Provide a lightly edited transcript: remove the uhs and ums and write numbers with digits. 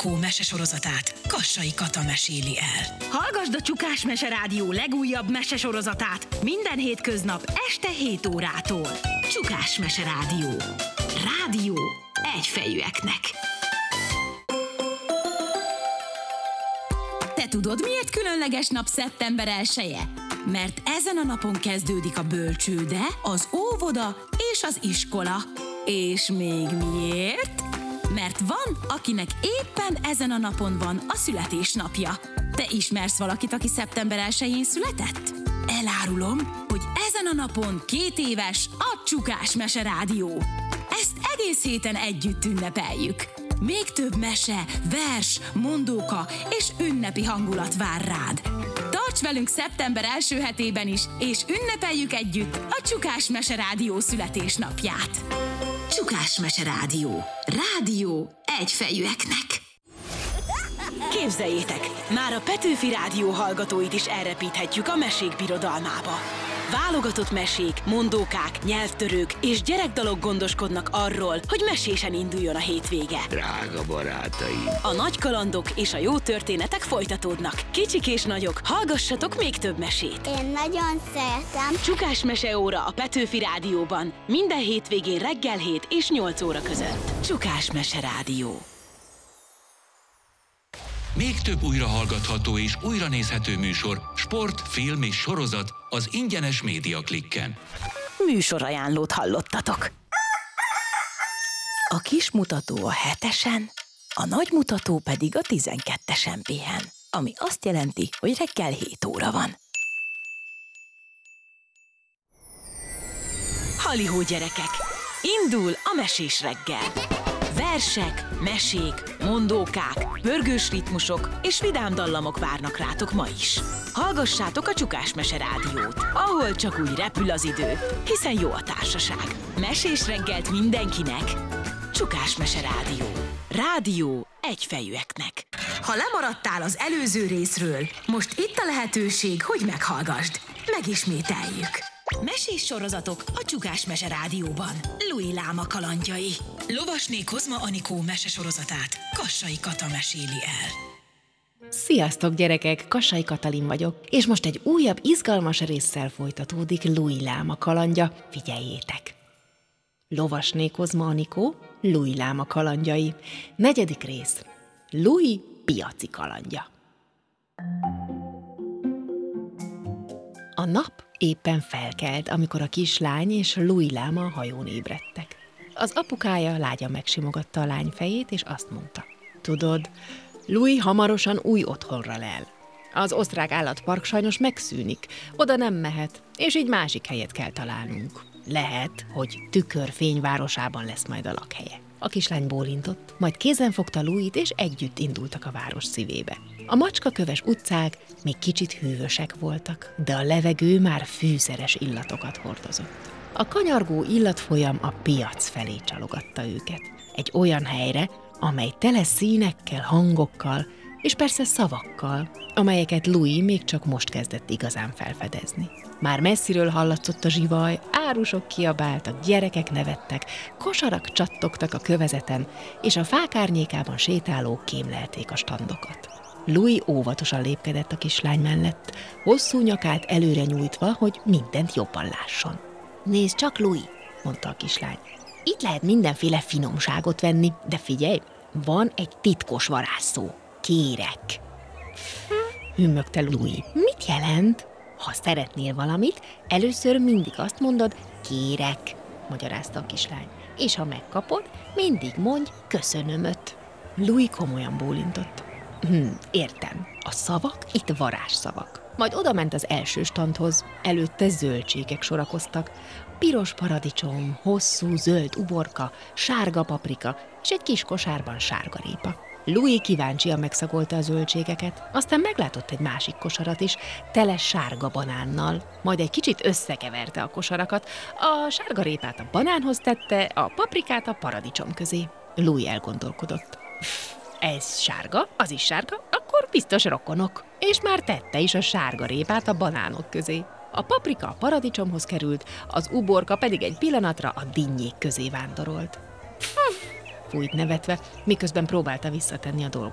Anikó mesesorozatát Kassai Kata meséli el. Hallgasd a Csukás Mese Rádió legújabb mesesorozatát minden hétköznap este 7 órától. Csukás Mese Rádió. Rádió egyfejűeknek. Te tudod, miért különleges nap szeptember 1-je? Mert ezen a napon kezdődik a bölcsőde, az óvoda és az iskola. És még miért? Mert van, akinek éppen ezen a napon van a születésnapja. Te ismersz valakit, aki szeptember 1-én született? Elárulom, hogy ezen a napon 2 éves a Csukás Mese Rádió. Ezt egész héten együtt ünnepeljük. Még több mese, vers, mondóka és ünnepi hangulat vár rád. Tarts velünk szeptember 1. hetében is, és ünnepeljük együtt a Csukás Mese Rádió születésnapját. Csukás Mese Rádió. Rádió egyfejűeknek. Képzeljétek, már a Petőfi Rádió hallgatóit is elrepíthetjük a mesék birodalmába. Válogatott mesék, mondókák, nyelvtörők és gyerekdalok gondoskodnak arról, hogy mesésen induljon a hétvége. Drága barátaim! A nagy kalandok és a jó történetek folytatódnak. Kicsik és nagyok, hallgassatok még több mesét. Én nagyon szeretem. Csukás Meseóra a Petőfi Rádióban. Minden hétvégén reggel 7 és 8 óra között. Csukás Mese Rádió. Még több újrahallgatható és újranézhető műsor, sport, film és sorozat az ingyenes Média Klikken. Műsorajánlót hallottatok. A kis mutató a 7-esen, a nagy mutató pedig a 12-esen pihen, ami azt jelenti, hogy reggel 7 óra van. Halihó gyerekek! Indul a mesés reggel! Versek, mesék, mondókák, pörgős ritmusok és vidám dallamok várnak rátok ma is. Hallgassátok a Csukás Mese Rádiót, ahol csak úgy repül az idő, hiszen jó a társaság. Mesés reggelt mindenkinek! Csukás Mese Rádió. Rádió egyfejűeknek. Ha lemaradtál az előző részről, most itt a lehetőség, hogy meghallgasd. Megismételjük. Mesés sorozatok a Csukás Mese Rádióban. Louis Láma kalandjai. Lovasné Kozma Anikó mesesorozatát Kassai Kata meséli el. Sziasztok gyerekek, Kassai Katalin vagyok, és most egy újabb izgalmas résszel folytatódik Louis Láma kalandja, figyeljétek! Lovasné Kozma Anikó, Louis Láma kalandjai. 4. rész. Louis piaci kalandja. A nap éppen felkelt, amikor a kislány és Louis Láma a hajón ébredtek. Az apukája lágyan megsimogatta a lány fejét, és azt mondta: Tudod, Louis hamarosan új otthonra lel. Az osztrák állatpark sajnos megszűnik, oda nem mehet, és így másik helyet kell találnunk. Lehet, hogy Tükörfény városában lesz majd a lakhelye. A kislány bólintott, majd kézen fogta Louist, és együtt indultak a város szívébe. A macskaköves utcák még kicsit hűvösek voltak, de a levegő már fűszeres illatokat hordozott. A kanyargó illatfolyam a piac felé csalogatta őket. Egy olyan helyre, amely tele színekkel, hangokkal, és persze szavakkal, amelyeket Louis még csak most kezdett igazán felfedezni. Már messziről hallatszott a zsivaj, árusok kiabáltak, gyerekek nevettek, kosarak csattogtak a kövezeten, és a fák árnyékában sétálók kémlelték a standokat. Louis óvatosan lépkedett a kislány mellett, hosszú nyakát előre nyújtva, hogy mindent jobban lásson. Nézd csak, Louis, mondta a kislány. Itt lehet mindenféle finomságot venni, de figyelj, van egy titkos varázsszó. Kérek. Hümmögte Louis. Mit jelent? Ha szeretnél valamit, először mindig azt mondod, kérek, magyarázta a kislány. És ha megkapod, mindig mondj köszönömöt. Louis komolyan bólintott. Értem. A szavak itt varázsszavak. Majd odament az első standhoz. Előtte zöldségek sorakoztak. Piros paradicsom, hosszú zöld uborka, sárga paprika, és egy kis kosárban sárgarépa. Louis kíváncsian megszagolta a zöldségeket, aztán meglátott egy másik kosarat is, tele sárga banánnal, majd egy kicsit összekeverte a kosarakat, a sárgarépát a banánhoz tette, a paprikát a paradicsom közé. Louis elgondolkodott. Ez sárga, az is sárga, akkor biztos rokonok. És már tette is a sárgarépát a banánok közé. A paprika a paradicsomhoz került, az uborka pedig egy pillanatra a dinnyék közé vándorolt. Fújt nevetve, miközben próbálta visszatenni a dolgot